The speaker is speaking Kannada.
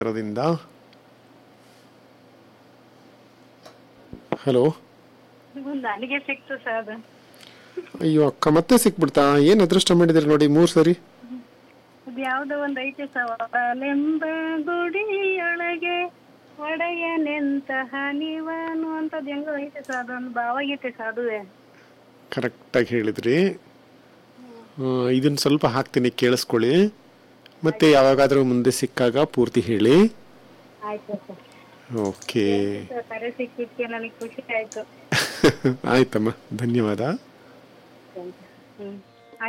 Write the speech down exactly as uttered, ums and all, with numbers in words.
ದಿಂದ ಹಲೋ. ನನಗೆ ಸಿಕ್ತು ಸರ್ ಅದು. ಅಯ್ಯೋ ಅಕ್ಕ, ಮತ್ತೆ ಸಿಕ್ಬಿಡ್ತಾ? ಏನ್ ಅದೃಷ್ಟ ಮಾಡಿದಿರಿ ನೋಡಿ, ಮೂರ್ ಸರಿ. ಅದು ಯಾವ್ದೋ ಒಂದ್ ಐತೆ ಸವಾಲೆಂಬ ಗುಡಿಯೊಳಗೆ ಒಡೆಯನೆಂತಹ ನೀವನು ಅಂತದ್ ಹೆಂಗೋ ಐತೆ ಸರ್, ಅದೊಂದು ಭಾವಗೀತೆ ಸರ್ ಅದುವೇ. ಕರೆಕ್ಟಾಗಿ ಹೇಳಿದ್ರಿ. ಇದನ್ನ ಸ್ವಲ್ಪ ಹಾಕ್ತೀನಿ, ಕೇಳಿಸ್ಕೊಳ್ಳಿ. ಮತ್ತೆ ಯಾವಾಗಾದ್ರೂ ಮುಂದೆ ಸಿಕ್ಕಾಗ ಪೂರ್ತಿ ಹೇಳಿ. ಆಯ್ತು ಸರ್. ಓಕೆ. ಕರೆ ಸಿಕ್ಕಿದ್ಕೆ ನನಗೆ ಖುಷಿ ಆಯ್ತು. ಆಯ್ತಮ್ಮ, ಧನ್ಯವಾದ. ಹ್ಮ್